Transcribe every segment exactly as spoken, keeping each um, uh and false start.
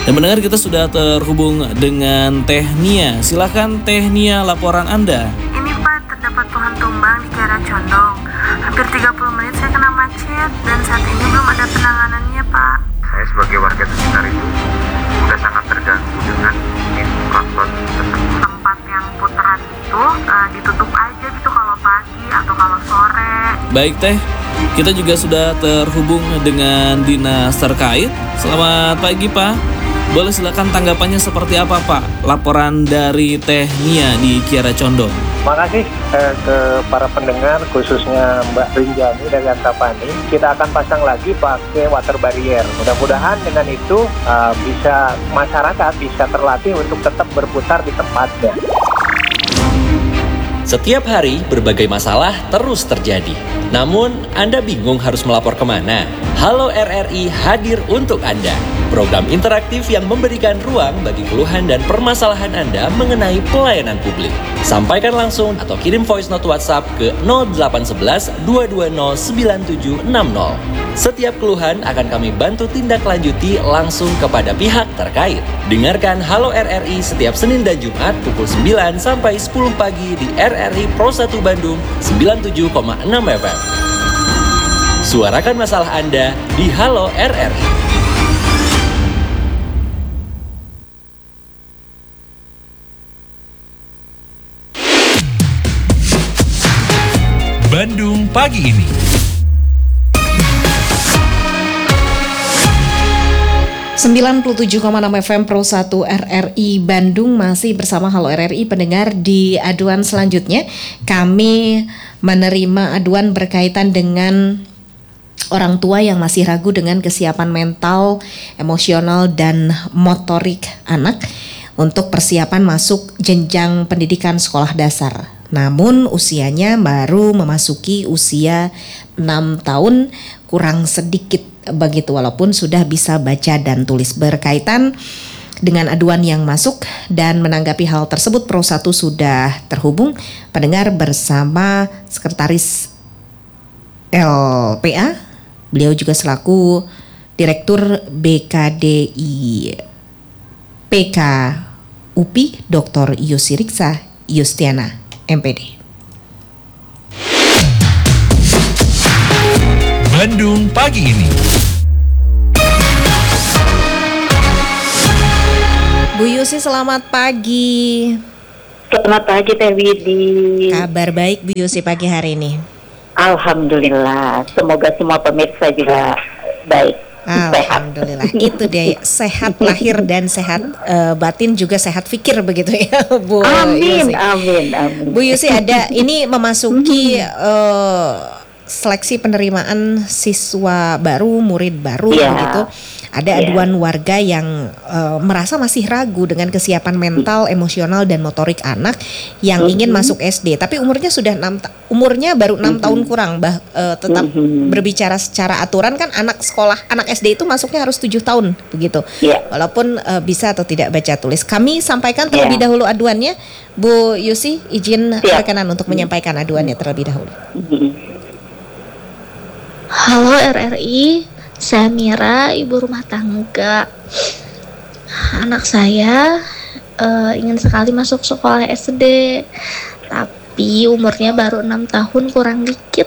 Dan mendengar kita sudah terhubung dengan Teh Nia. Silakan Teh Nia, laporan Anda. Ini Pak, terdapat pohon tumbang di Kiara Condong. Hampir tiga puluh menit saya kena macet dan saat ini belum ada penanganannya Pak. Saya sebagai warga sekitar itu sudah sangat terganggu dengan klakson tersebut. Tempat yang putaran itu uh, ditutup aja gitu kalau pagi atau kalau sore. Baik Teh, kita juga sudah terhubung dengan dinas terkait. Selamat pagi Pak. Boleh silakan tanggapannya seperti apa Pak? Laporan dari Teh Nia di Kiara Condong. Terima kasih eh, ke para pendengar, khususnya Mbak Rinjani dari Antapani. Kita akan pasang lagi pakai water barrier. Mudah-mudahan dengan itu uh, bisa masyarakat bisa terlatih untuk tetap berputar di tempatnya. Setiap hari berbagai masalah terus terjadi. Namun Anda bingung harus melapor kemana? Halo R R I hadir untuk Anda. Program interaktif yang memberikan ruang bagi keluhan dan permasalahan Anda mengenai pelayanan publik. Sampaikan langsung atau kirim voice note WhatsApp ke nol delapan satu satu dua dua nol sembilan tujuh enam nol. Setiap keluhan akan kami bantu tindak lanjuti langsung kepada pihak terkait. Dengarkan Halo R R I setiap Senin dan Jumat pukul sembilan sampai sepuluh pagi di R R I Pro satu Bandung sembilan puluh tujuh koma enam F M. Suarakan masalah Anda di Halo R R I. Bandung pagi ini. sembilan puluh tujuh koma enam F M Pro satu R R I Bandung, masih bersama Halo R R I. Pendengar, di aduan selanjutnya kami menerima aduan berkaitan dengan orang tua yang masih ragu dengan kesiapan mental, emosional, dan motorik anak untuk persiapan masuk jenjang pendidikan sekolah dasar. Namun usianya baru memasuki usia enam tahun kurang sedikit begitu, walaupun sudah bisa baca dan tulis. Berkaitan dengan aduan yang masuk dan menanggapi hal tersebut, Pro satu sudah terhubung pendengar bersama Sekretaris L P A. Beliau juga selaku Direktur B K D I P K U P I, Doktor Yosi Riksa Yustiana, M P D. Bandung pagi ini. Bu Yusi, selamat pagi. Selamat pagi Teh Widi. Kabar baik Bu Yusi pagi hari ini? Alhamdulillah. Semoga semua pemirsa juga baik. Alhamdulillah. Itu dia, sehat lahir dan sehat uh, batin, juga sehat fikir begitu ya Bu Amin, Yusi. amin, amin. Bu Yusi, ada ini memasuki uh, seleksi penerimaan siswa baru, murid baru yeah. begitu. Ada aduan yeah. warga yang uh, merasa masih ragu dengan kesiapan mental, emosional, dan motorik anak yang mm-hmm. ingin masuk S D, tapi umurnya sudah enam ta- umurnya baru enam mm-hmm. tahun kurang. Bah, uh, tetap mm-hmm. berbicara secara aturan kan anak sekolah, anak S D itu masuknya harus tujuh tahun begitu. Yeah. Walaupun uh, bisa atau tidak baca tulis. Kami sampaikan terlebih yeah. dahulu aduannya. Bu Yusi, izin yeah. rekanan untuk mm-hmm. menyampaikan aduannya terlebih dahulu. Mm-hmm. Halo R R I, saya Mira, ibu rumah tangga. Anak saya uh, ingin sekali masuk sekolah S D, tapi umurnya baru enam tahun kurang dikit.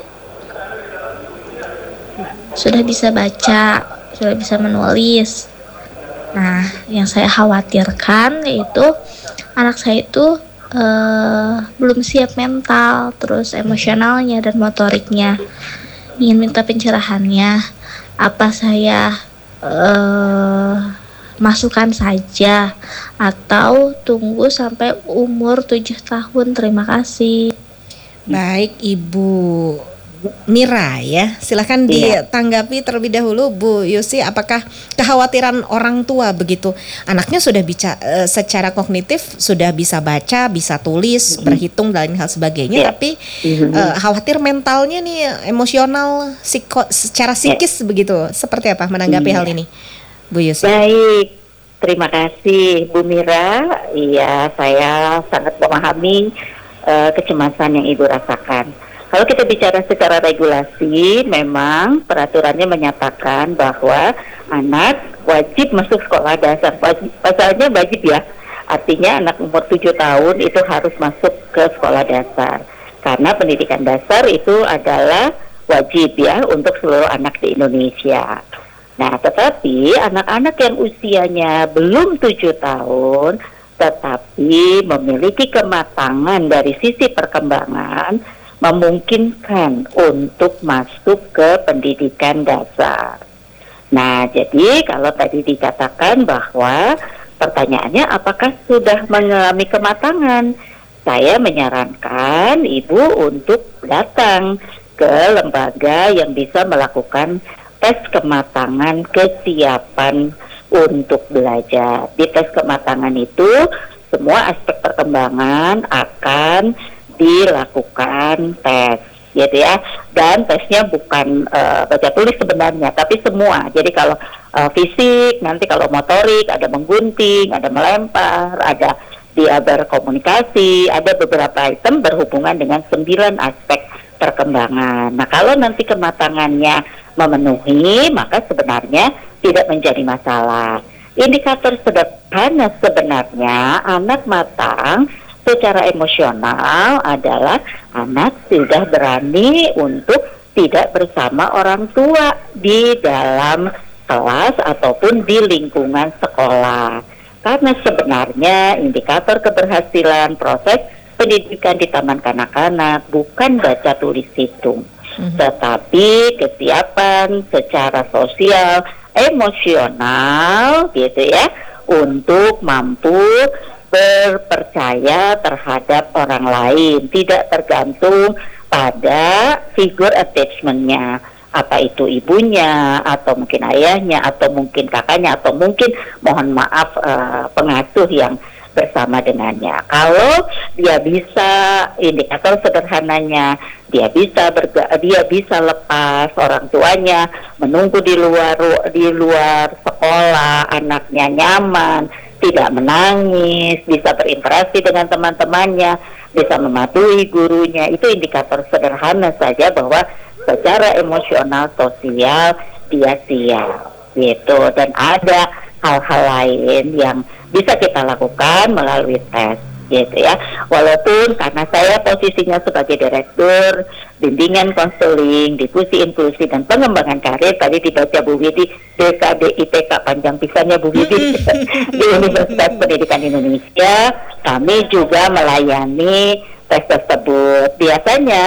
Sudah bisa baca, sudah bisa menulis. Nah, yang saya khawatirkan yaitu anak saya itu uh, belum siap mental, terus emosionalnya dan motoriknya. Ingin minta pencerahannya, apa saya uh, masukkan saja atau tunggu sampai umur tujuh tahun? Terima kasih. Baik Ibu Mira ya, silakan Iya. ditanggapi terlebih dahulu Bu Yusi. Apakah kekhawatiran orang tua begitu, anaknya sudah bisa uh, secara kognitif sudah bisa baca, bisa tulis, mm-hmm. berhitung dan hal sebagainya, yeah. tapi mm-hmm. uh, khawatir mentalnya nih, emosional, psiko, secara psikis yeah. begitu. Seperti apa menanggapi yeah. hal ini, Bu Yusi? Baik, terima kasih Bu Mira. Iya, saya sangat memahami uh, kecemasan yang Ibu rasakan. Kalau kita bicara secara regulasi, memang peraturannya menyatakan bahwa anak wajib masuk sekolah dasar. Pasalnya wajib ya, artinya anak umur tujuh tahun itu harus masuk ke sekolah dasar. Karena pendidikan dasar itu adalah wajib ya untuk seluruh anak di Indonesia. Nah, tetapi anak-anak yang usianya belum tujuh tahun, tetapi memiliki kematangan dari sisi perkembangan, memungkinkan untuk masuk ke pendidikan dasar. Nah, jadi kalau tadi dikatakan bahwa pertanyaannya apakah sudah mengalami kematangan, saya menyarankan ibu untuk datang ke lembaga yang bisa melakukan tes kematangan kesiapan untuk belajar. Di tes kematangan itu semua aspek perkembangan akan dilakukan tes, gitu ya. Dan tesnya bukan uh, baca tulis sebenarnya, tapi semua. Jadi kalau uh, fisik, nanti kalau motorik, ada menggunting, ada melempar, ada dia berkomunikasi, ada beberapa item berhubungan dengan sembilan aspek perkembangan. Nah, kalau nanti kematangannya memenuhi, maka sebenarnya tidak menjadi masalah. Indikator sederhana sebenarnya anak matang secara emosional adalah anak sudah berani untuk tidak bersama orang tua di dalam kelas ataupun di lingkungan sekolah. Karena sebenarnya indikator keberhasilan proses pendidikan di taman kanak-kanak bukan baca tulis hitung, mm-hmm. tetapi kesiapan secara sosial, emosional, gitu ya, untuk mampu berpercaya terhadap orang lain, tidak tergantung pada figur attachment-nya, apa itu ibunya, atau mungkin ayahnya, atau mungkin kakaknya, atau mungkin mohon maaf uh, pengasuh yang bersama dengannya. Kalau dia bisa, indikator sederhananya, dia bisa berga, dia bisa lepas orang tuanya, menunggu di luar di luar sekolah, anaknya nyaman, tidak menangis, bisa berinteraksi dengan teman-temannya, bisa mematuhi gurunya, itu indikator sederhana saja bahwa secara emosional sosial dia siap, gitu. Dan ada hal-hal lain yang bisa kita lakukan melalui tes, gitu ya. Walaupun karena saya posisinya sebagai direktur bimbingan konseling, diskusi inklusi dan pengembangan karir, tadi dibaca Bu Widi D K D I P K panjang pisannya Bu Widi di Universitas Pendidikan Indonesia, kami juga melayani tes tersebut. Biasanya